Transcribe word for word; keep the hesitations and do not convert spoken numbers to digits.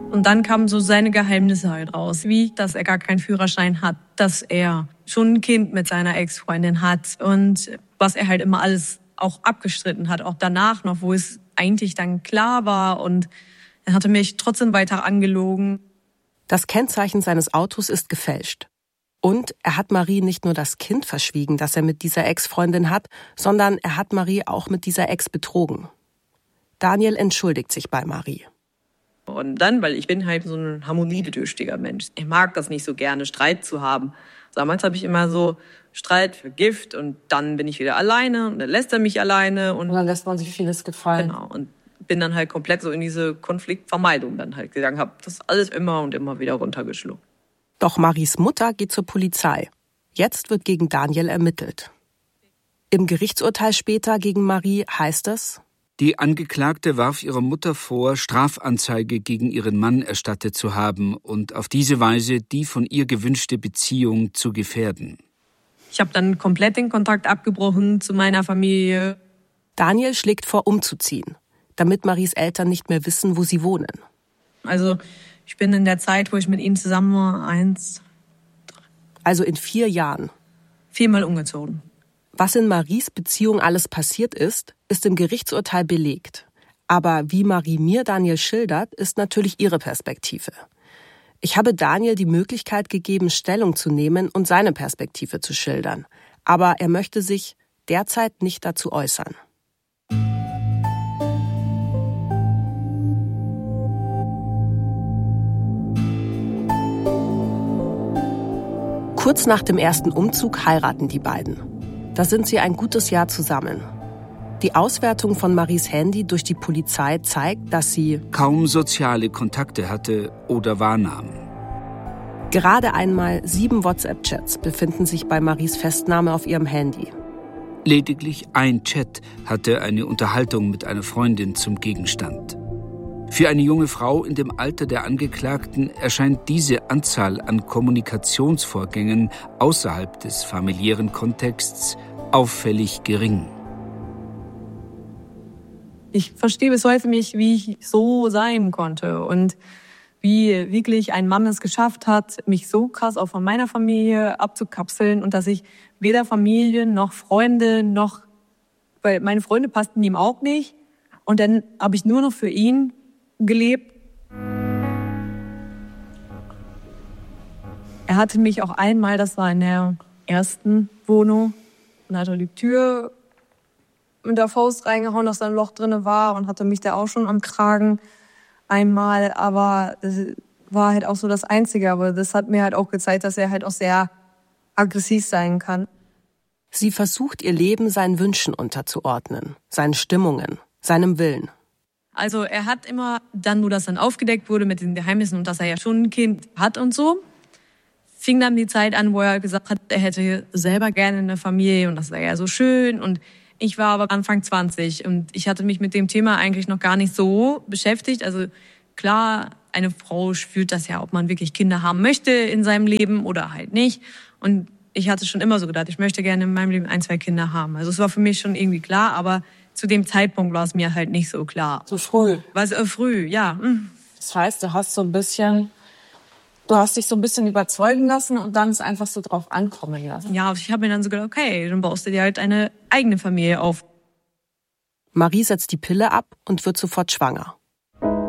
Und dann kamen so seine Geheimnisse halt raus, wie, dass er gar keinen Führerschein hat, dass er schon ein Kind mit seiner Ex-Freundin hat und was er halt immer alles auch abgestritten hat, auch danach noch, wo es eigentlich dann klar war, und er hatte mich trotzdem weiter angelogen. Das Kennzeichen seines Autos ist gefälscht. Und er hat Marie nicht nur das Kind verschwiegen, das er mit dieser Ex-Freundin hat, sondern er hat Marie auch mit dieser Ex betrogen. Daniel entschuldigt sich bei Marie. Und dann, weil ich bin halt so ein harmoniebedürftiger Mensch. Ich mag das nicht so gerne, Streit zu haben. Damals habe ich immer so Streit für Gift und dann bin ich wieder alleine und dann lässt er mich alleine. Und, und dann lässt man sich vieles gefallen. Genau, und bin dann halt komplett so in diese Konfliktvermeidung dann halt gegangen, habe das alles immer und immer wieder runtergeschluckt. Doch Maries Mutter geht zur Polizei. Jetzt wird gegen Daniel ermittelt. Im Gerichtsurteil später gegen Marie heißt es: Die Angeklagte warf ihrer Mutter vor, Strafanzeige gegen ihren Mann erstattet zu haben und auf diese Weise die von ihr gewünschte Beziehung zu gefährden. Ich habe dann komplett den Kontakt abgebrochen zu meiner Familie. Daniel schlägt vor, umzuziehen, damit Maries Eltern nicht mehr wissen, wo sie wohnen. Also ich bin in der Zeit, wo ich mit ihnen zusammen war, eins, drei, also in vier Jahren. Viermal umgezogen. Was in Maries Beziehung alles passiert ist, ist im Gerichtsurteil belegt. Aber wie Marie mir Daniel schildert, ist natürlich ihre Perspektive. Ich habe Daniel die Möglichkeit gegeben, Stellung zu nehmen und seine Perspektive zu schildern. Aber er möchte sich derzeit nicht dazu äußern. Kurz nach dem ersten Umzug heiraten die beiden. Da sind sie ein gutes Jahr zusammen. Die Auswertung von Maries Handy durch die Polizei zeigt, dass sie kaum soziale Kontakte hatte oder wahrnahm. Gerade einmal sieben WhatsApp-Chats befinden sich bei Maries Festnahme auf ihrem Handy. Lediglich ein Chat hatte eine Unterhaltung mit einer Freundin zum Gegenstand. Für eine junge Frau in dem Alter der Angeklagten erscheint diese Anzahl an Kommunikationsvorgängen außerhalb des familiären Kontexts auffällig gering. Ich verstehe bis heute nicht, wie ich so sein konnte und wie wirklich ein Mann es geschafft hat, mich so krass auch von meiner Familie abzukapseln und dass ich weder Familie noch Freunde noch, weil meine Freunde passten ihm auch nicht, und dann habe ich nur noch für ihn gelebt. Er hatte mich auch einmal, das war in der ersten Wohnung, und hat er die Tür mit der Faust reingehauen, dass da ein Loch drin war, und hatte mich da auch schon am Kragen einmal. Aber das war halt auch so das Einzige. Aber das hat mir halt auch gezeigt, dass er halt auch sehr aggressiv sein kann. Sie versucht, ihr Leben seinen Wünschen unterzuordnen, seinen Stimmungen, seinem Willen. Also er hat immer, dann wo das dann aufgedeckt wurde mit den Geheimnissen und dass er ja schon ein Kind hat und so, fing dann die Zeit an, wo er gesagt hat, er hätte selber gerne eine Familie und das wäre ja so schön. Und ich war aber Anfang zwanzig und ich hatte mich mit dem Thema eigentlich noch gar nicht so beschäftigt. Also klar, eine Frau spürt das ja, ob man wirklich Kinder haben möchte in seinem Leben oder halt nicht. Und ich hatte schon immer so gedacht, ich möchte gerne in meinem Leben ein, zwei Kinder haben. Also es war für mich schon irgendwie klar, aber zu dem Zeitpunkt war es mir halt nicht so klar. Zu früh? War es äh, früh, ja. Das heißt, du hast so ein bisschen, du hast dich so ein bisschen überzeugen lassen und dann es einfach so drauf ankommen lassen. Ja, ich habe mir dann so gedacht, okay, dann baust du dir halt eine eigene Familie auf. Marie setzt die Pille ab und wird sofort schwanger.